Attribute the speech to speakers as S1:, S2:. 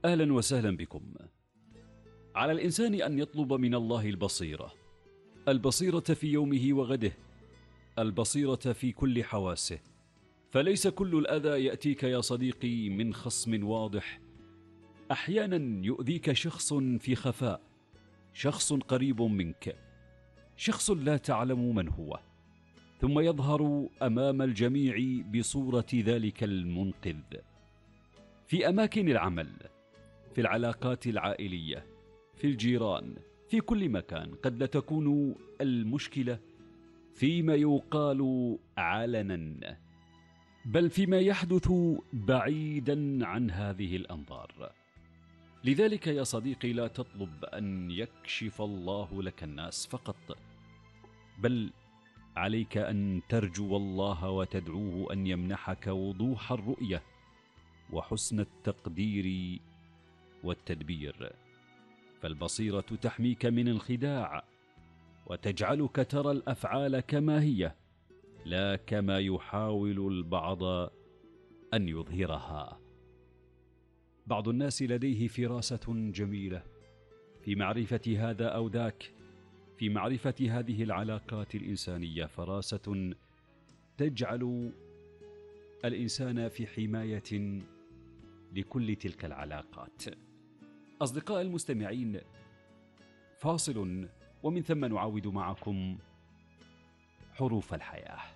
S1: أهلا وسهلا بكم. على الإنسان أن يطلب من الله البصيرة في يومه وغده، البصيرة في كل حواسه. فليس كل الأذى يأتيك يا صديقي من خصم واضح. أحيانا يؤذيك شخص في خفاء، شخص قريب منك، شخص لا تعلم من هو، ثم يظهر أمام الجميع بصورة ذلك المنقذ. في أماكن العمل، في العلاقات العائلية، في الجيران، في كل مكان قد لا تكون المشكلة فيما يقال علنا، بل فيما يحدث بعيدا عن هذه الأنظار. لذلك يا صديقي لا تطلب أن يكشف الله لك الناس فقط، بل عليك أن ترجو الله وتدعوه أن يمنحك وضوح الرؤية وحسن التقدير والتدبير. فالبصيرة تحميك من الخداع وتجعلك ترى الأفعال كما هي، لا كما يحاول البعض أن يظهرها. بعض الناس لديه فراسة جميلة في معرفة هذا أو ذاك، في معرفة هذه العلاقات الإنسانية، فراسة تجعل الإنسان في حماية لكل تلك العلاقات. أصدقاء المستمعين، فاصل ومن ثم نعاود معكم حروف الحياة.